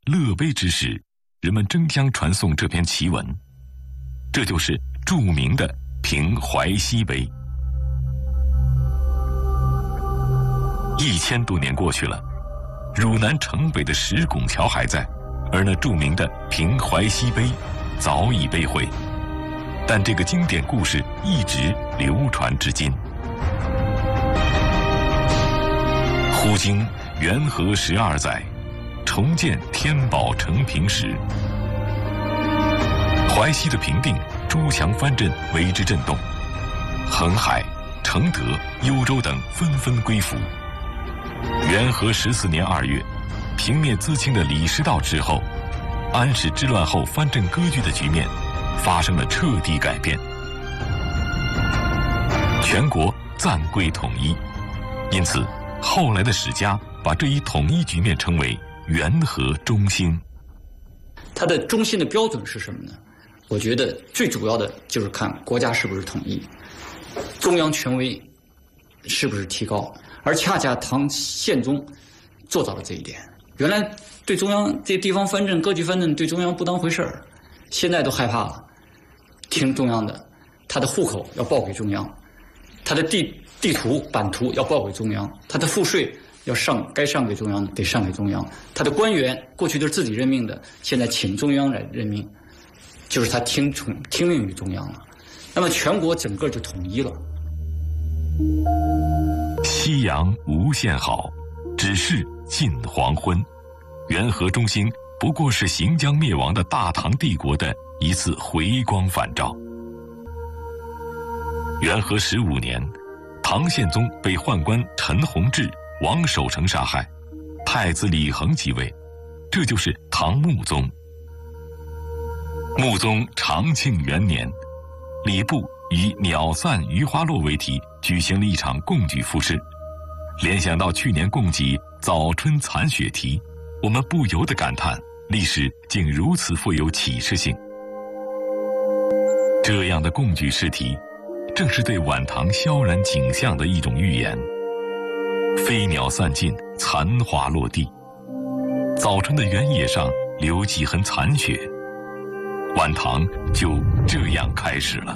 乐碑之时，人们争相传颂这篇奇文，这就是著名的平淮西碑。1000多年过去了，汝南城北的石拱桥还在，而那著名的平淮西碑早已被毁，但这个经典故事一直流传至今。忽经元和12载，重建天宝承平时，淮西的平定，诸强藩镇为之震动，恒海、承德、幽州等纷纷归附。元和14年2月，平灭淄青的李师道之后，安史之乱后藩镇割据的局面发生了彻底改变，全国暂归统一。因此后来的史家把这一统一局面称为元和中兴。 它的中兴的标准是什么呢？我觉得最主要的就是看国家是不是统一，中央权威是不是提高，而恰恰唐宪宗做到了这一点。原来对中央这地方藩镇、割据藩镇对中央不当回事儿，现在都害怕了，听中央的，他的户口要报给中央，他的地图版图要报给中央，他的赋税要该上给中央的得上给中央，他的官员过去都是自己任命的，现在请中央来任命，就是他听命于中央了。那么全国整个就统一了。 夕阳无限好，只是近黄昏。元和中兴不过是行将灭亡的大唐帝国的一次回光返照。元和15年，唐宪宗被宦官陈弘志、王守成杀害，太子李恒即位，这就是唐穆宗。穆宗长庆元年，礼部以鸟散鱼花落为题举行了一场贡举赋诗。联想到去年贡给早春残雪题，我们不由得感叹历史竟如此富有启示性。这样的贡举诗题，正是对晚唐萧然景象的一种预言。飞鸟散尽，残花落地，早春的原野上留几痕残雪，晚唐就这样开始了。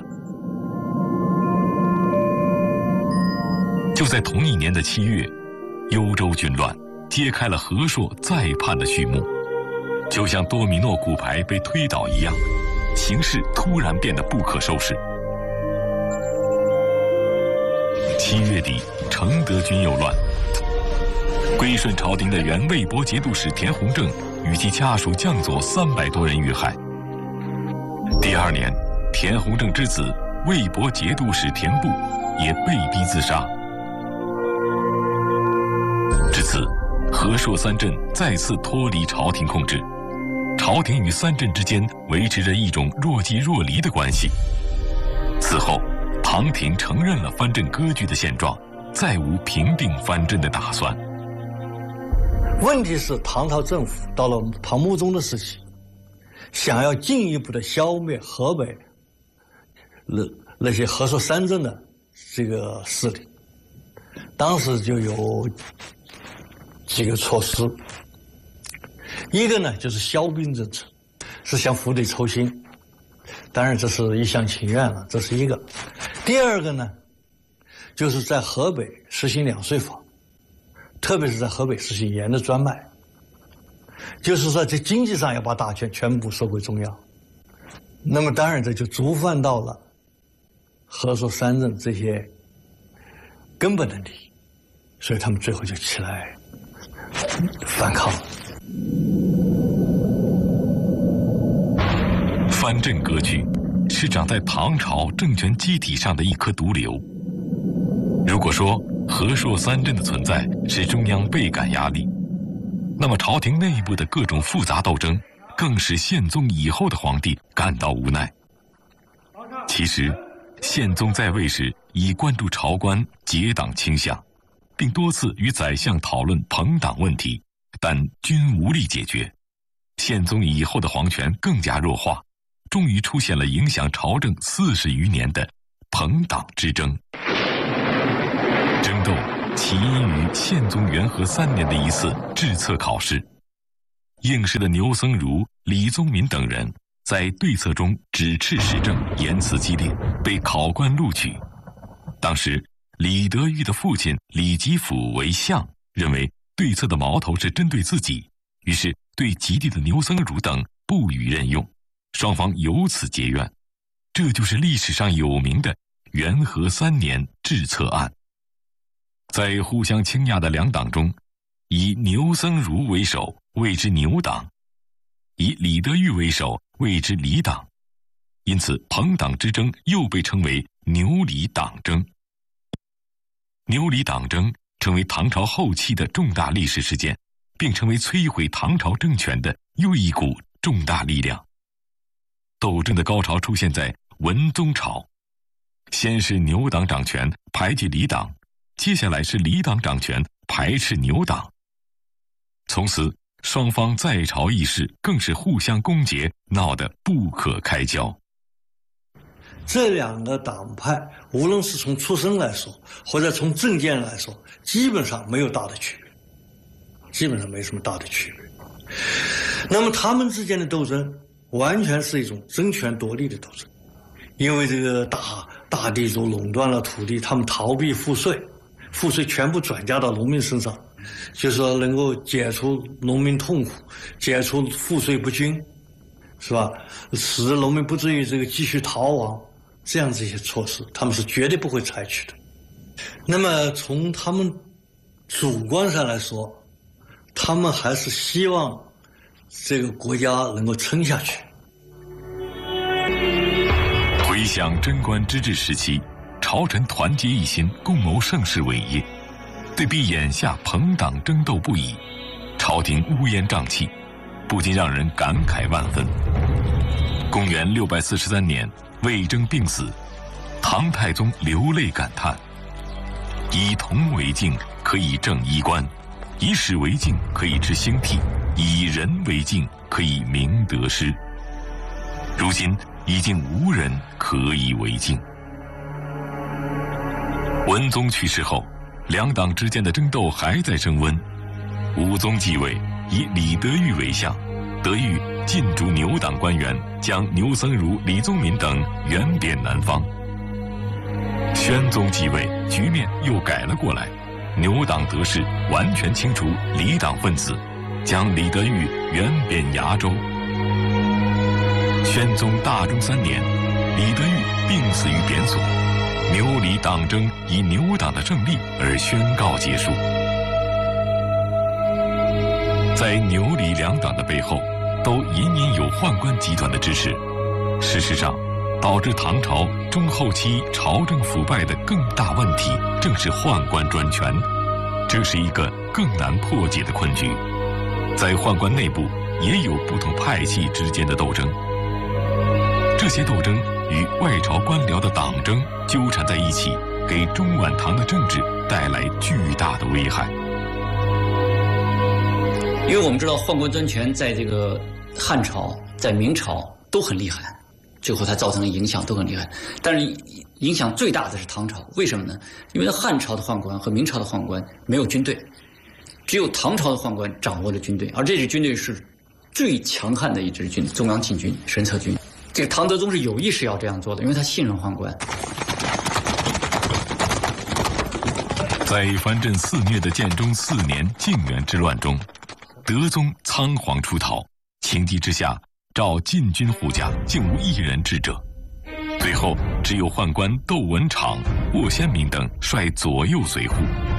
就在同一年的7月，幽州军乱揭开了和硕再叛的序幕，就像多米诺骨牌被推倒一样，形势突然变得不可收拾。7月底，承德军又乱，归顺朝廷的原魏博节度使田弘正与其家属将佐300多人遇害。第2年，田弘正之子魏博节度使田部也被逼自杀。至此，和硕3镇再次脱离朝廷控制，朝廷与3镇之间维持着一种若即若离的关系。此后，唐廷承认了藩镇割据的现状，再无平定藩镇的打算。 问题是，唐朝政府到了唐穆宗的时期，想要进一步的消灭河北那些和硕3镇的这个势力，当时就有几个措施。一个呢，就是消兵政策，是向府里抽薪，当然这是一厢情愿了，这是一个。第二个呢，就是在河北实行2税法，特别是在河北实行盐的专卖，就是说在经济上要把大权全部收归中央。那么当然这就触犯到了和硕3镇这些根本的利益，所以他们最后就起来反抗。 藩镇割据是长在唐朝政权机体上的一颗毒瘤。如果说和硕3镇的存在是中央倍感压力，那么朝廷内部的各种复杂斗争更使宪宗以后的皇帝感到无奈。其实宪宗在位时已关注朝官结党倾向，并多次与宰相讨论朋党问题，但均无力解决。宪宗以后的皇权更加弱化，终于出现了影响朝政40余年的朋党之争。争斗起因于宪宗元和3年的一次制策考试。 应试的牛僧孺、李宗闵等人在对策中指斥时政，言辞激烈，被考官录取。当时李德裕的父亲李吉甫为相，认为对策的矛头是针对自己，于是对及第的牛僧孺等不予任用，双方由此结怨。这就是历史上有名的元和3年治策案。在互相倾轧的两党中，以牛僧孺为首，谓之牛党；以李德裕为首，谓之李党。因此朋党之争又被称为牛李党争。牛李党争成为唐朝后期的重大历史事件，并成为摧毁唐朝政权的又一股重大力量。斗争的高潮出现在文宗朝，先是牛党掌权排挤李党，接下来是李党掌权排斥牛党。从此双方在朝议事更是互相攻讦，闹得不可开交。 这两个党派无论是从出身来说，或者从政见来说，基本上没有大的区别，基本上没什么大的区别。那么他们之间的斗争完全是一种争权夺利的斗争，因为这个大地主垄断了土地，他们逃避赋税，赋税全部转嫁到农民身上，就是说能够解除农民痛苦，解除赋税不均，是吧？使得农民不至于这个继续逃亡，这样子一些措施，他们是绝对不会采取的。那么从他们主观上来说，他们还是希望这个国家能够撑下去。 回想贞观之治时期，朝臣团结一心，共谋盛世伟业，对比眼下朋党争斗不已，朝廷乌烟瘴气，不禁让人感慨万分。公元643年，魏征病死，唐太宗流泪感叹：以铜为镜，可以正衣冠；以史为镜，可以知兴替；以人为镜，可以明得失。如今已经无人可以为镜。文宗去世后，两党之间的争斗还在升温。武宗继位，以李德裕为相，德裕禁逐牛党官员，将牛僧孺、李宗闵等援贬南方。宣宗继位，局面又改了过来，牛党得势，完全清除李党分子，将李德裕援贬崖州。宣宗大中3年，李德裕病死于贬所，牛李党争以牛党的胜利而宣告结束。在牛李两党的背后，都隐隐有宦官集团的支持。事实上，导致唐朝中后期朝政腐败的更大问题，正是宦官专权。这是一个更难破解的困局。在宦官内部，也有不同派系之间的斗争。这些斗争与外朝官僚的党争纠缠在一起，给中晚唐的政治带来巨大的危害。 因为我们知道宦官专权在这个汉朝、在明朝都很厉害，最后它造成的影响都很厉害。但是影响最大的是唐朝，为什么呢？因为汉朝的宦官和明朝的宦官没有军队，只有唐朝的宦官掌握了军队，而这支军队是最强悍的一支军，中央禁军、神策军。这个唐德宗是有意识要这样做的，因为他信任宦官。 在藩镇肆虐的建中4年靖远之乱中，德宗仓皇出逃，情急之下召禁军护驾，竟无一人智者。最后只有宦官窦文昶、霍先明等率左右随护。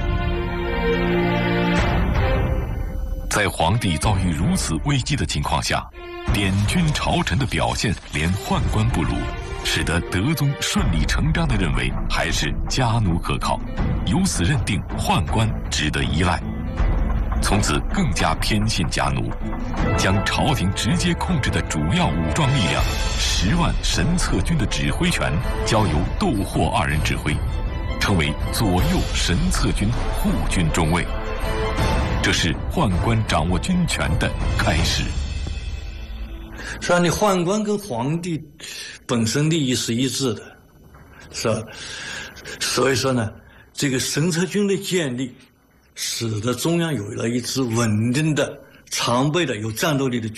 在皇帝遭遇如此危机的情况下，点军朝臣的表现连宦官不如，使得德宗顺理成章地认为还是家奴可靠，由此认定宦官值得依赖。从此更加偏信家奴，将朝廷直接控制的主要武装力量10万神策军的指挥权交由窦霍2人指挥，成为左右神策军护军中尉。这是宦官掌握军权的开始。 是吧？你宦官跟皇帝本身利益是一致的，是吧？所以说呢，这个神策军的建立，使得中央有了一支稳定的常备的有战斗力的